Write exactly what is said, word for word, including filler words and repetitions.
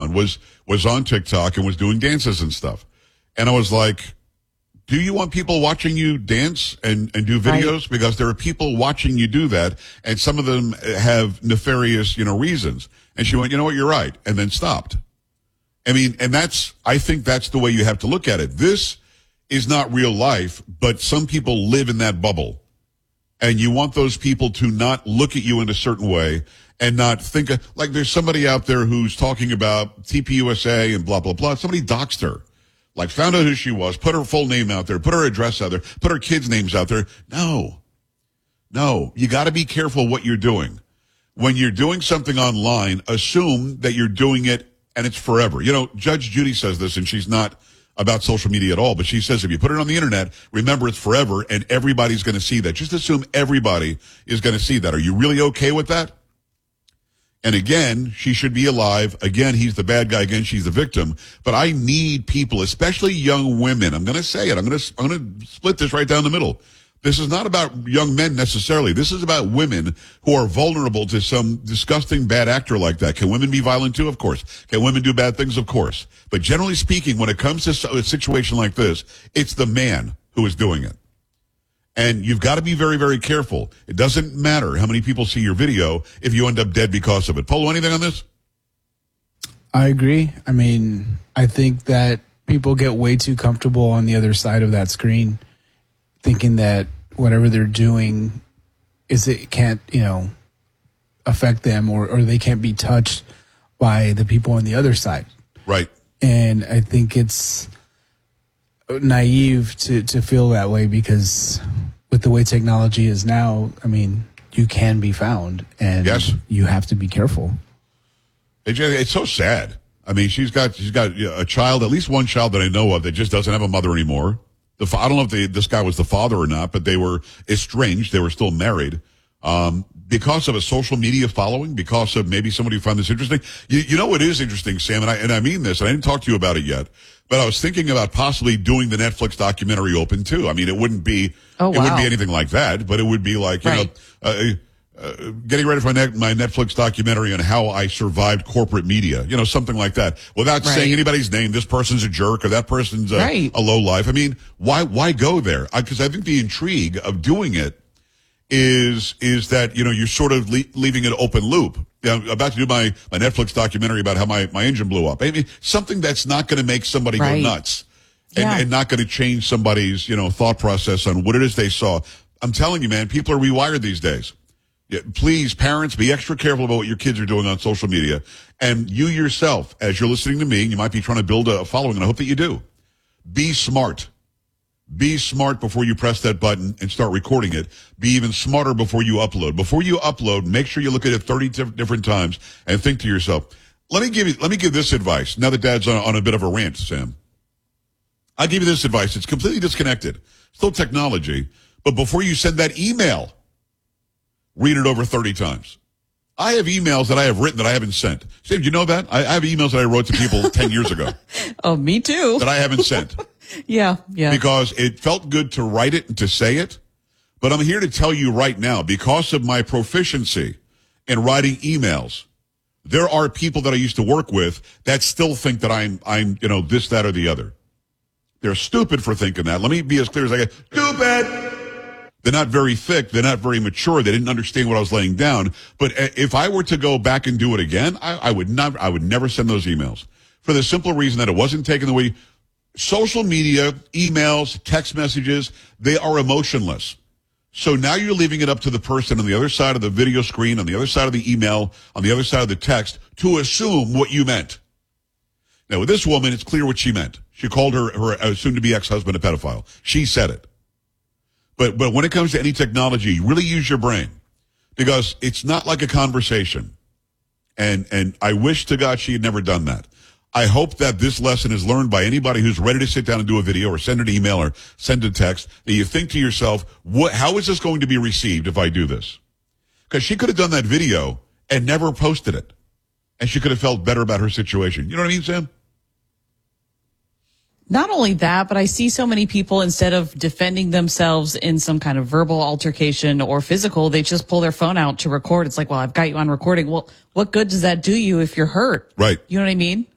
woman was was on TikTok and was doing dances and stuff. And I was like, do you want people watching you dance and, and do videos? Right. Because there are people watching you do that, and some of them have nefarious, you know, reasons. And she went, you know what, you're right, and then stopped. I mean, and that's, I think that's the way you have to look at it. This is not real life, but some people live in that bubble. And you want those people to not look at you in a certain way and not think, of, like there's somebody out there who's talking about T P U S A and blah, blah, blah. Somebody doxed her. Like, found out who she was, put her full name out there, put her address out there, put her kids' names out there. No. No. You got to be careful what you're doing. When you're doing something online, assume that you're doing it and it's forever. You know, Judge Judy says this, and she's not about social media at all, but she says if you put it on the internet, remember it's forever, and everybody's going to see that. Just assume everybody is going to see that. Are you really okay with that? And again, she should be alive. Again, he's the bad guy. Again, she's the victim. But I need people, especially young women. I'm going to say it. I'm going to, I'm going to split this right down the middle. This is not about young men necessarily. This is about women who are vulnerable to some disgusting bad actor like that. Can women be violent too? Of course. Can women do bad things? Of course. But generally speaking, when it comes to a situation like this, it's the man who is doing it. And you've got to be very, very careful. It doesn't matter how many people see your video if you end up dead because of it. Polo, anything on this? I agree. I mean, I think that people get way too comfortable on the other side of that screen, thinking that whatever they're doing is it can't, you know, affect them, or, or they can't be touched by the people on the other side. Right. And I think it's naive to, to feel that way, because with the way technology is now, I mean, you can be found, and yes, you have to be careful. It, it's so sad. I mean, she's got she's got a child, at least one child that I know of, that just doesn't have a mother anymore. The, I don't know if they, this guy was the father or not, but they were estranged. They were still married. Um, because of a social media following, because of maybe somebody who found this interesting. You, you know what is interesting, Sam, and I, and I mean this, and I didn't talk to you about it yet, but I was thinking about possibly doing the Netflix documentary Open too. I mean, it wouldn't be, oh, it wow. wouldn't be anything like that, but it would be like, you right. know, uh, uh, getting ready for my, net, my Netflix documentary on how I survived corporate media, you know, something like that, without right. saying anybody's name. This person's a jerk, or that person's a, right. a low life. I mean, why, why go there? Because I, I think the intrigue of doing it is is that, you know, you're sort of le- leaving an open loop. You know, I'm about to do my, my Netflix documentary about how my, my engine blew up. I mean, something that's not going to make somebody right. go nuts and, yeah. and not going to change somebody's, you know, thought process on what it is they saw. I'm telling you, man, people are rewired these days. Yeah, please, parents, be extra careful about what your kids are doing on social media. And you yourself, as you're listening to me, you might be trying to build a following, and I hope that you do. Be smart. Be smart before you press that button and start recording it. Be even smarter before you upload. Before you upload, make sure you look at it thirty different times and think to yourself, let me give you, let me give this advice. Now that Dad's on, on a bit of a rant, Sam. I'll give you this advice. It's completely disconnected. Still technology. But before you send that email, read it over thirty times. I have emails that I have written that I haven't sent. Sam, do you know that? I, I have emails that I wrote to people ten years ago. Oh, me too. That I haven't sent. Yeah, yeah. Because it felt good to write it and to say it. But I'm here to tell you right now, because of my proficiency in writing emails, there are people that I used to work with that still think that I'm, I'm, you know, this, that, or the other. They're stupid for thinking that. Let me be as clear as I can. Stupid! They're not very thick. They're not very mature. They didn't understand what I was laying down. But if I were to go back and do it again, I, I would not, I would never send those emails. For the simple reason that it wasn't taken the way. Social media, emails, text messages, they are emotionless. So now you're leaving it up to the person on the other side of the video screen, on the other side of the email, on the other side of the text, to assume what you meant. Now, with this woman, it's clear what she meant. She called her, her soon-to-be ex-husband a pedophile. She said it. But but when it comes to any technology, really use your brain, because it's not like a conversation. And and I wish to God she had never done that. I hope that this lesson is learned by anybody who's ready to sit down and do a video or send an email or send a text, that you think to yourself, what, how is this going to be received if I do this? Because she could have done that video and never posted it. And she could have felt better about her situation. You know what I mean, Sam? Not only that, but I see so many people, instead of defending themselves in some kind of verbal altercation or physical, they just pull their phone out to record. It's like, well, I've got you on recording. Well, what good does that do you if you're hurt? Right. You know what I mean?